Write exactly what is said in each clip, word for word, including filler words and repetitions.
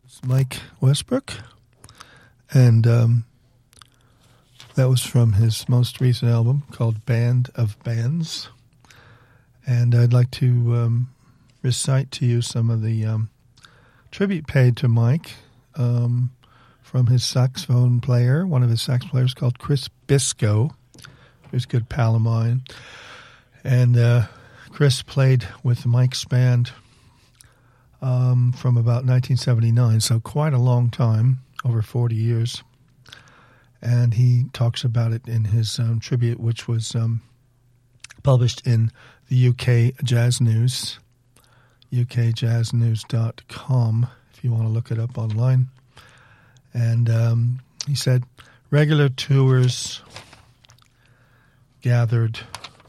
It's Mike Westbrook, and um, that was from his most recent album called Band of Bands. And I'd like to um, recite to you some of the um, tribute paid to Mike um, from his saxophone player, one of his sax players called Chris Bisco, who's a good pal of mine. And uh, Chris played with Mike's band um, from about nineteen seventy-nine, so quite a long time, over forty years. And he talks about it in his um, tribute, which was um, published in the U K Jazz News, U K jazz news dot com, if you want to look it up online. And um, he said, regular tours gathered,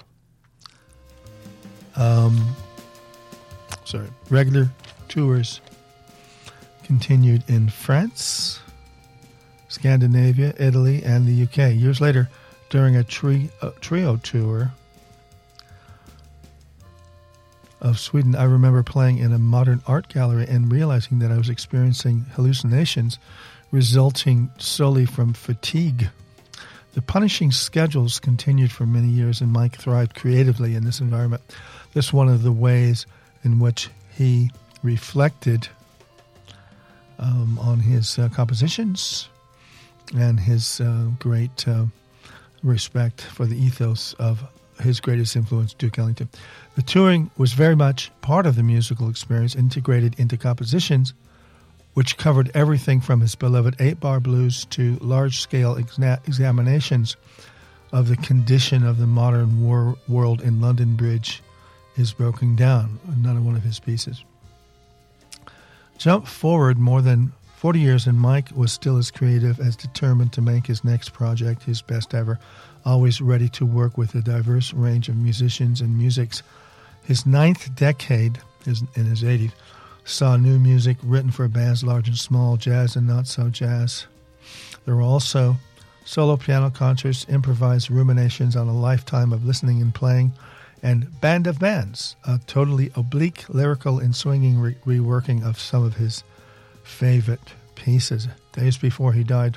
um, sorry, regular tours continued in France, Scandinavia, Italy, and the U K. Years later, during a, tri- a trio tour of Sweden, I remember playing in a modern art gallery and realizing that I was experiencing hallucinations resulting solely from fatigue. The punishing schedules continued for many years, and Mike thrived creatively in this environment. This is one of the ways in which he reflected um, on his uh, compositions and his uh, great uh, respect for the ethos of his greatest influence, Duke Ellington. The touring was very much part of the musical experience, integrated into compositions which covered everything from his beloved eight-bar blues to large-scale exa- examinations of the condition of the modern war- world in London Bridge is Broken Down, another one of his pieces. Jump forward more than forty years, and Mike was still as creative, as determined to make his next project his best ever, always ready to work with a diverse range of musicians and musics. His ninth decade, his, in his eighties, saw new music written for bands large and small, jazz and not so jazz. There were also solo piano concerts, improvised ruminations on a lifetime of listening and playing, and Band of Bands, a totally oblique, lyrical, and swinging re- reworking of some of his favorite pieces. Days before he died,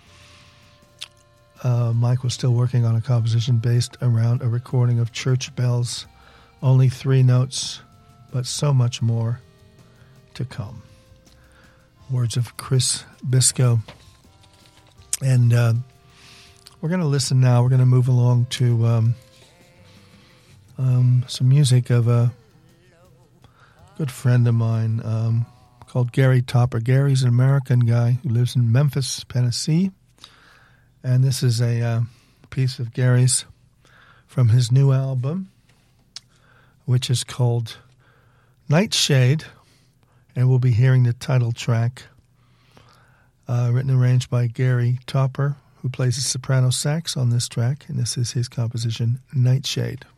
uh, Mike was still working on a composition based around a recording of church bells. Only three notes, but so much more to come. Words of Chris Bisco. And uh, we're going to listen now. We're going to move along to um, um, some music of a good friend of mine um, called Gary Topper. Gary's an American guy who lives in Memphis, Tennessee. And this is a uh, piece of Gary's from his new album, which is called Nightshade. And we'll be hearing the title track, uh, written and arranged by Gary Topper, who plays the soprano sax on this track. And this is his composition, Nightshade.